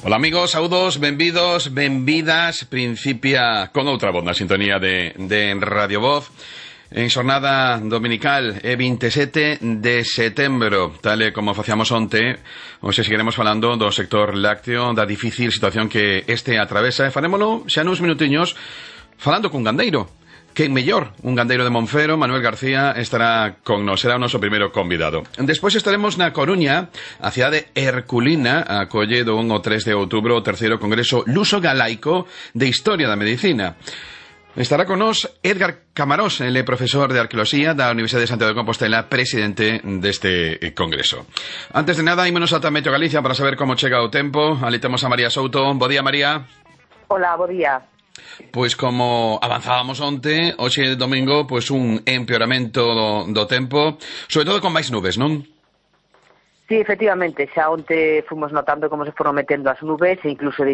Ola amigos, saúdos, benvidos, benvidas. Principia con outra voz na sintonía de Radio Voz en xornada dominical 27 de setembro. Tal e como facíamos onte, hoxe seguiremos falando do sector lácteo, da difícil situación que este atravesa, e farémolo xa nuns minutiños falando cun gandeiro. Quen mellor, un gandeiro de Monfero, Manuel García, estará con nos, será o noso primeiro convidado. Despois estaremos na Coruña, a cidade herculina, acolle do 1 ao 3 de outubro o terceiro Congreso Luso-Galaico de Historia da Medicina. Estará con nos Edgar Camarós, ele é profesor de Arqueoloxía da Universidade de Santiago de Compostela, presidente deste congreso. Antes de nada, ímonos ata Meteo Galicia para saber como chega o tempo. Ali temos a María Souto. Bo día, María. Hola, bo día. Pois como avanzábamos onte, hoxe domingo, pois un empeoramento do tempo, sobre todo con máis nubes, non? Sí, efectivamente, xa onte fomos notando como se foron metendo as nubes e incluso